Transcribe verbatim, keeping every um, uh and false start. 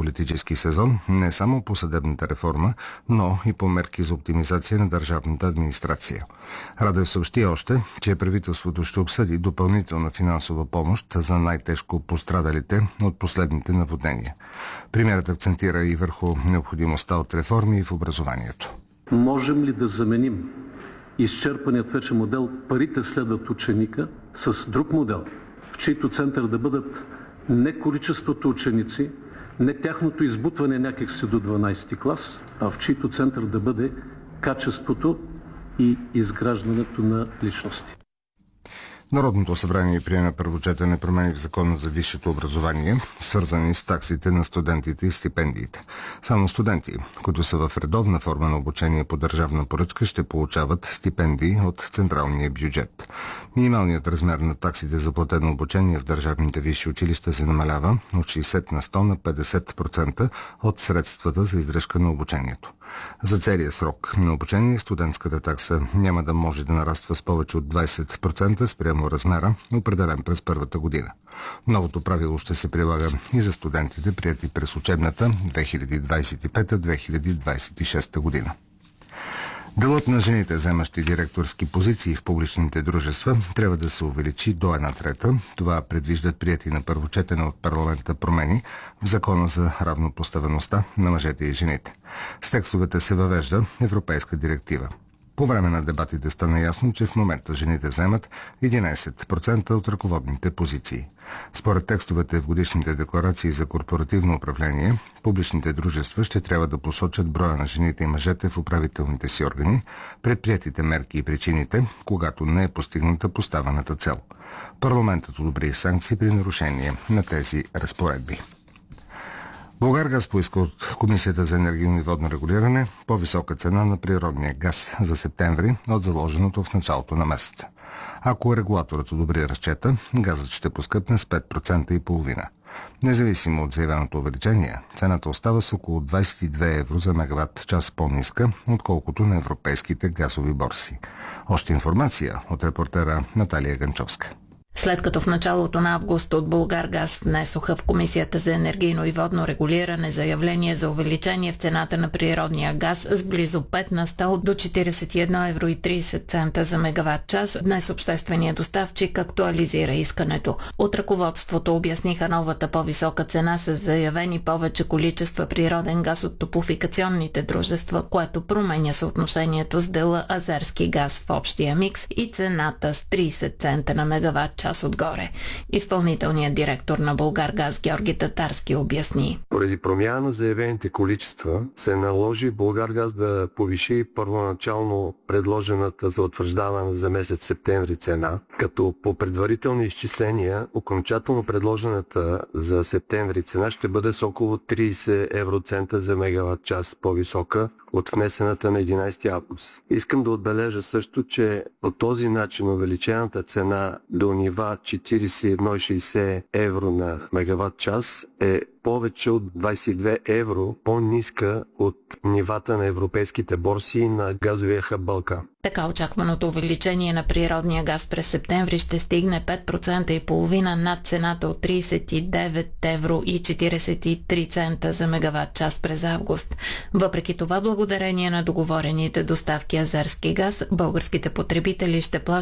политически сезон не само по съдебната реформа, но и по мерки за оптимизация на държавната администрация. Радев съобщи още, че правителството ще обсъди допълнителна финансова помощ за най-тежко пострадалите от последните наводнения. Премиерът акцентира и върху необходимостта от реформи в образованието. Можем ли да заменим изчерпаният вече модел парите следват ученика с друг модел, в чийто център да бъдат не количеството ученици, не тяхното избутване някакси до дванадесети клас, а в чийто център да бъде качеството и изграждането на личности. Народното събрание прие на първо четене промени в Закона за висшето образование, свързани с таксите на студентите и стипендиите. Само студенти, които са в редовна форма на обучение по държавна поръчка, ще получават стипендии от централния бюджет. Минималният размер на таксите за платено обучение в държавните висши училища се намалява от шейсет на сто на петдесет процента от средствата за издръжка на обучението. За целия срок на обучение студентската такса няма да може да нараства с повече от двадесет процента спрямо размера, определен през първата година. Новото правило ще се прилага и за студентите, приети през учебната две хиляди двадесет и пета - две хиляди двадесет и шеста година. Делът на жените, заемащи директорски позиции в публичните дружества, трябва да се увеличи до една трета. Това предвиждат приети на първо четене от парламента промени в Закона за равнопоставеността на мъжете и жените. С текстовете се въвежда европейска директива. По време на дебатите стана ясно, че в момента жените заемат единадесет процента от ръководните позиции. Според текстовете в годишните декларации за корпоративно управление, публичните дружества ще трябва да посочат броя на жените и мъжете в управителните си органи, предприетите мерки и причините, когато не е постигната поставената цел. Парламентът одобри санкции при нарушение на тези разпоредби. Булгаргаз поиска от Комисията за енергийно и водно регулиране по-висока цена на природния газ за септември от заложеното в началото на месеца. Ако регулаторът одобри разчета, газът ще поскъпне с пет процента и половина. Независимо от заявеното увеличение, цената остава с около двадесет и две евро за мегаватт час по-ниска, отколкото на европейските газови борси. Още информация от репортера Наталия Ганчовска. След като в началото на август от Булгаргаз внесоха в Комисията за енергийно и водно регулиране заявление за увеличение в цената на природния газ с близо пет на сто до четиридесет и едно евро и тридесет цента за мегаватт час, днес общественият доставчик актуализира искането. От ръководството обясниха новата по-висока цена с заявени повече количества природен газ от топлофикационните дружества, което променя съотношението с дела азерски газ в общия микс и цената с тридесет цента на мегаватт час отгоре. Изпълнителният директор на Булгаргаз Георги Татарски обясни. Поради промяна на заявените количества се наложи Булгаргаз да повиши първоначално предложената за утвърждаване за месец септември цена, като по предварителни изчисления окончателно предложената за септември цена ще бъде с около тридесет евроцента за мегаватт час по-висока от внесената на единадесети август. Искам да отбележа също, че по този начин увеличената цена до нива четиридесет и едно цяло и шейсет евро на мегаватт час е повече от двадесет и две евро по-ниска от нивата на европейските борси и на газовия хъб Балкан. Така очакваното увеличение на природния газ през септември ще стигне пет процента и половина над цената от тридесет и девет евро и четиридесет и три цента за мегаватт час през август. Въпреки това, благодарение на договорените доставки азерски газ, българските потребители ще плащат